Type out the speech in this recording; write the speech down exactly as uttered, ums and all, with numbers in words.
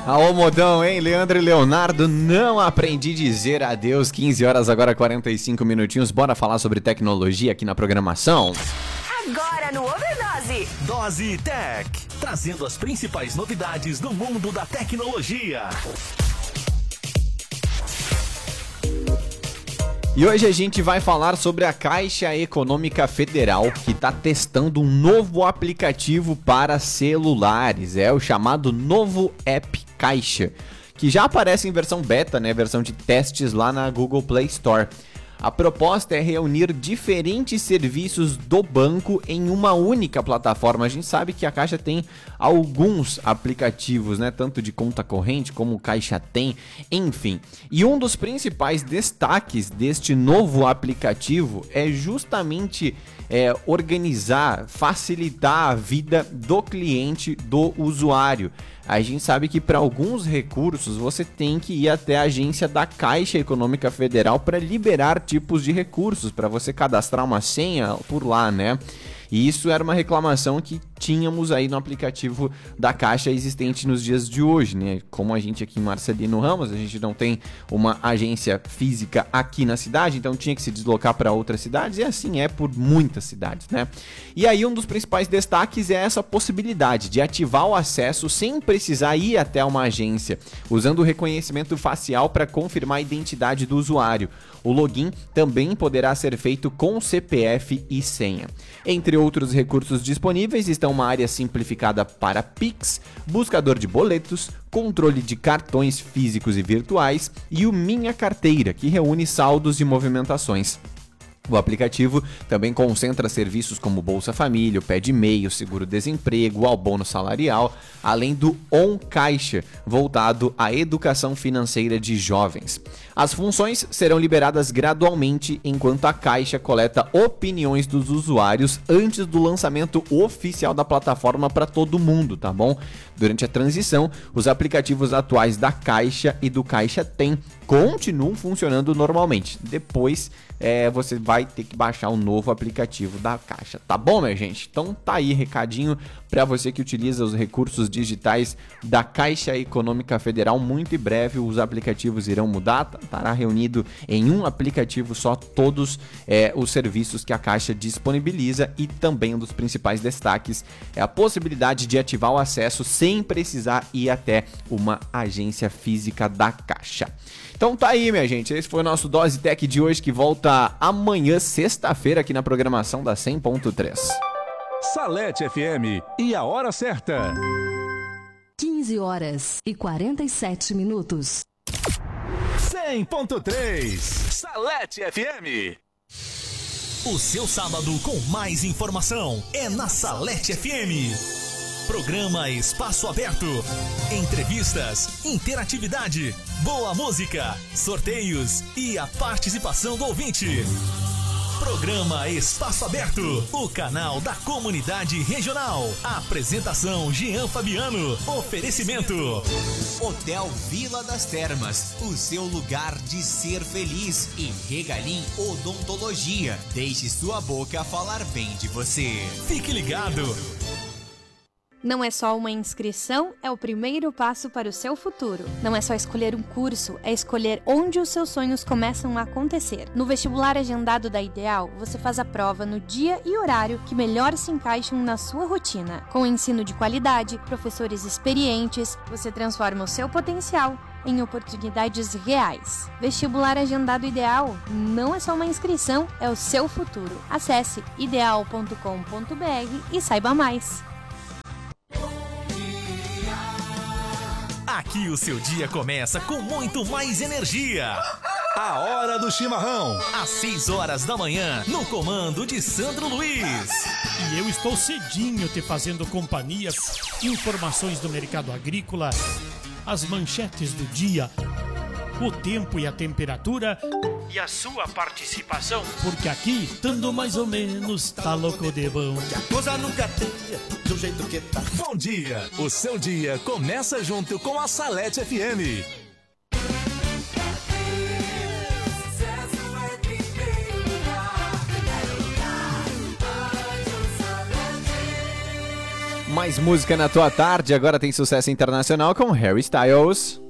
Aô, modão, hein? Leandro e Leonardo, não aprendi a dizer adeus. quinze horas, agora quarenta e cinco minutinhos. Bora falar sobre tecnologia aqui na programação? Agora no Overdose. Dose Tech, trazendo as principais novidades do mundo da tecnologia. E hoje a gente vai falar sobre a Caixa Econômica Federal, que está testando um novo aplicativo para celulares. É o chamado Novo App Caixa, que já aparece em versão beta, né, versão de testes lá na Google Play Store. A proposta é reunir diferentes serviços do banco em uma única plataforma. A gente sabe que a Caixa tem alguns aplicativos, né? Tanto de conta corrente como o Caixa Tem, enfim. E um dos principais destaques deste novo aplicativo é justamente é, organizar, facilitar a vida do cliente, do usuário. A gente sabe que para alguns recursos você tem que ir até a agência da Caixa Econômica Federal para liberar tipos de recursos, para você cadastrar uma senha por lá, né? E isso era uma reclamação que tínhamos aí no aplicativo da Caixa existente nos dias de hoje, né? Como a gente aqui em Marcelino Ramos, a gente não tem uma agência física aqui na cidade, então tinha que se deslocar para outras cidades, e assim é por muitas cidades, né? E aí um dos principais destaques é essa possibilidade de ativar o acesso sem precisar ir até uma agência, usando o reconhecimento facial para confirmar a identidade do usuário. O login também poderá ser feito com C P F e senha. Entre outros recursos disponíveis estão uma área simplificada para Pix, buscador de boletos, controle de cartões físicos e virtuais e o Minha Carteira, que reúne saldos e movimentações. O aplicativo também concentra serviços como Bolsa Família, o Pé de Meio, Seguro-Desemprego, o Abono Salarial, além do On Caixa, voltado à educação financeira de jovens. As funções serão liberadas gradualmente, enquanto a Caixa coleta opiniões dos usuários antes do lançamento oficial da plataforma para todo mundo, tá bom? Durante a transição, os aplicativos atuais da Caixa e do Caixa Tem continuam funcionando normalmente. Depois, é, você vai ter que baixar um novo aplicativo da Caixa, tá bom, minha gente? Então tá aí, recadinho para você que utiliza os recursos digitais da Caixa Econômica Federal. Muito em breve os aplicativos irão mudar, estará reunido em um aplicativo só todos é, os serviços que a Caixa disponibiliza, e também um dos principais destaques é a possibilidade de ativar o acesso sem precisar ir até uma agência física da Caixa. Então tá aí, minha gente, esse foi o nosso Dose Tech de hoje, que volta amanhã, sexta-feira, aqui na programação da cem ponto três. Salete F M e a hora certa. quinze horas e quarenta e sete minutos. cem ponto três Salete F M. O seu sábado com mais informação é na Salete F M. Programa Espaço Aberto. Entrevistas, interatividade, boa música, sorteios e a participação do ouvinte. Programa Espaço Aberto, o canal da comunidade regional. Apresentação Jean Fabiano. Oferecimento Hotel Vila das Termas, o seu lugar de ser feliz. E Regalim Odontologia, deixe sua boca falar bem de você. Fique ligado. Não é só uma inscrição, é o primeiro passo para o seu futuro. Não é só escolher um curso, é escolher onde os seus sonhos começam a acontecer. No vestibular agendado da Ideal, você faz a prova no dia e horário que melhor se encaixam na sua rotina. Com ensino de qualidade, professores experientes, você transforma o seu potencial em oportunidades reais. Vestibular agendado Ideal não é só uma inscrição, é o seu futuro. Acesse ideal ponto com ponto b r e saiba mais. Aqui o seu dia começa com muito mais energia. A Hora do Chimarrão, às seis horas da manhã, no comando de Sandro Luiz. E eu estou cedinho te fazendo companhia. Informações do mercado agrícola, as manchetes do dia, o tempo e a temperatura e a sua participação, porque aqui, tando mais ou menos, tá louco de bom. Que a coisa nunca tem do jeito que tá. Bom dia, o seu dia começa junto com a Salete F M. Mais Mais música na tua tarde, agora tem sucesso internacional com Harry Styles.